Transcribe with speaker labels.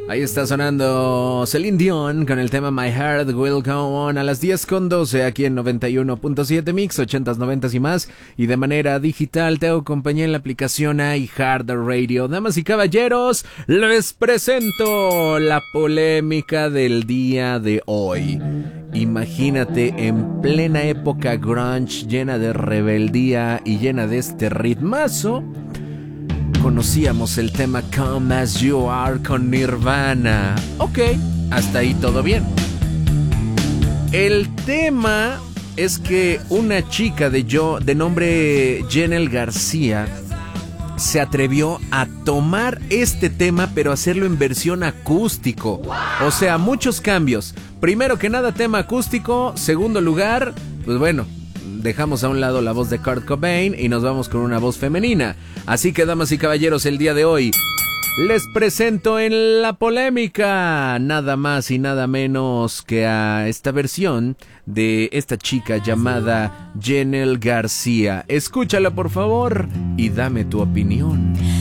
Speaker 1: Ahí está sonando Celine Dion con el tema My Heart Will Go On a las 10:12 aquí en 91.7 Mix, 80s, 90s y más. Y de manera digital te hago compañía en la aplicación iHeartRadio. Damas y caballeros, les presento la polémica del día de hoy. Imagínate en plena época grunge, llena de rebeldía y llena de este ritmazo. Conocíamos el tema Come As You Are con Nirvana. Ok, hasta ahí todo bien. El tema es que una chica de nombre Jenel García se atrevió a tomar este tema, pero hacerlo en versión acústico. O sea, muchos cambios. Primero que nada, tema acústico. Segundo lugar, pues bueno, dejamos a un lado la voz de Kurt Cobain y nos vamos con una voz femenina. Así que, damas y caballeros, el día de hoy les presento en la polémica nada más y nada menos que a esta versión de esta chica llamada Jenel García. Escúchala, por favor, y dame tu opinión.